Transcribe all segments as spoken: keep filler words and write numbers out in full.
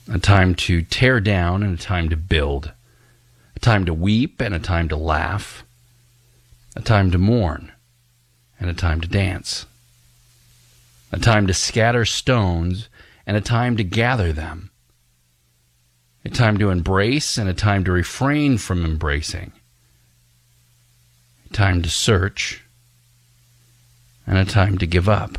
a time to tear down and a time to build, a time to weep and a time to laugh, a time to mourn and a time to dance, a time to scatter stones and a time to gather them, a time to embrace and a time to refrain from embracing, a time to search and a time to give up,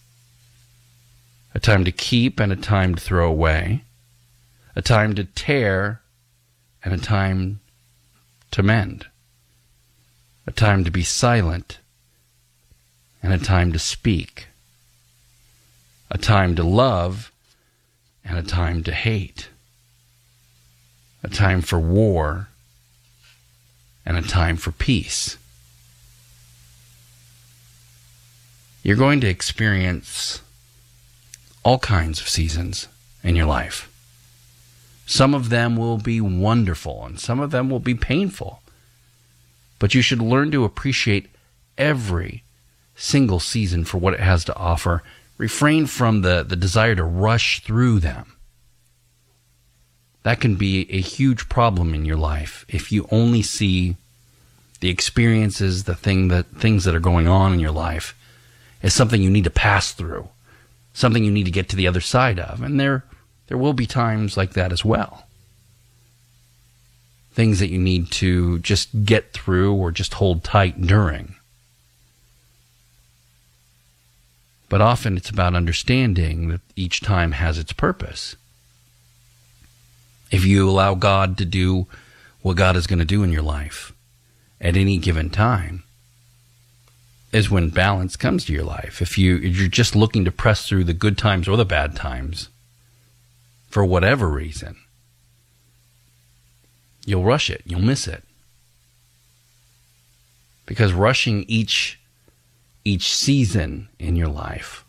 a time to keep and a time to throw away, a time to tear and a time to mend, a time to be silent and a time to speak, a time to love and a time to hate, a time for war and a time for peace. You're going to experience all kinds of seasons in your life. Some of them will be wonderful and some of them will be painful. But you should learn to appreciate every single season for what it has to offer. Refrain from the, the desire to rush through them. That can be a huge problem in your life if you only see the experiences, the thing that things that are going on in your life as something you need to pass through, something you need to get to the other side of. And there there will be times like that as well. Things that you need to just get through or just hold tight during. But often it's about understanding that each time has its purpose. If you allow God to do what God is going to do in your life at any given time, is when balance comes to your life. If, you, if you're just looking to press through the good times or the bad times, for whatever reason, you'll rush it, you'll miss it. Because rushing each each season in your life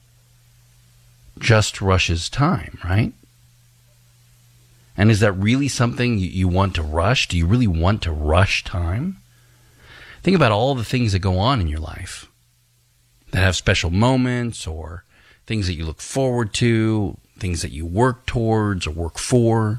just rushes time, right? And is that really something you, you want to rush? Do you really want to rush time? Think about all the things that go on in your life that have special moments or things that you look forward to, things that you work towards or work for.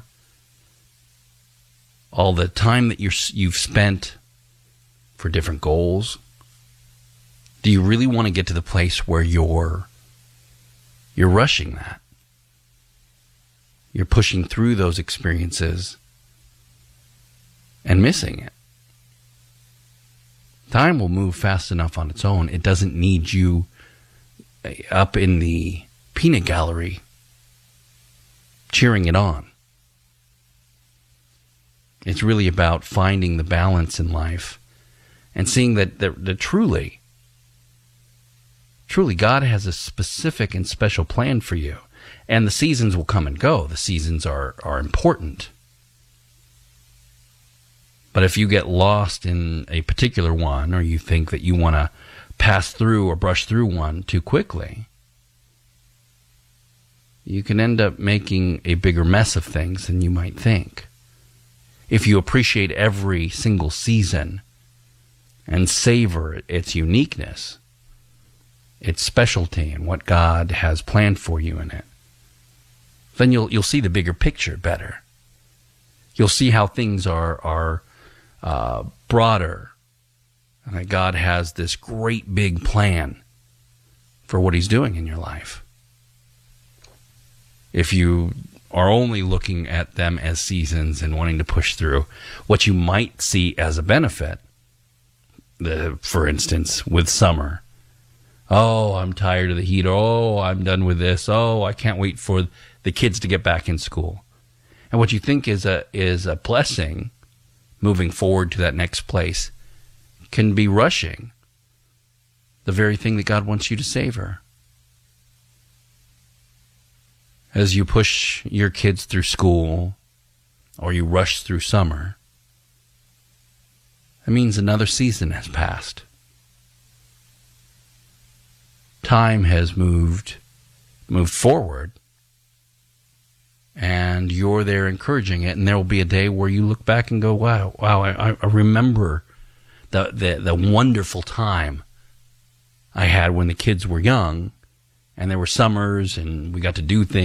All the time that you're, you've spent for different goals. Do you really want to get to the place where you're you're rushing that? You're pushing through those experiences and missing it. Time will move fast enough on its own. It doesn't need you up in the peanut gallery cheering it on. It's really about finding the balance in life and seeing that, that, that truly, truly God has a specific and special plan for you. And the seasons will come and go. The seasons are, are important. But if you get lost in a particular one, or you think that you want to pass through or brush through one too quickly, you can end up making a bigger mess of things than you might think. If you appreciate every single season and savor its uniqueness, its specialty, and what God has planned for you in it, then you'll you'll see the bigger picture better. You'll see how things are are uh, broader, and that God has this great big plan for what He's doing in your life. If you are only looking at them as seasons and wanting to push through, what you might see as a benefit, the, for instance, with summer. Oh, I'm tired of the heat. Oh, I'm done with this. Oh, I can't wait for the kids to get back in school. And what you think is a is a blessing moving forward to that next place can be rushing the very thing that God wants you to savor. As you push your kids through school or you rush through summer, it means another season has passed. Time has moved moved forward, and you're there encouraging it, and there will be a day where you look back and go, wow, wow, I, I remember the, the, the wonderful time I had when the kids were young, and there were summers, and we got to do things.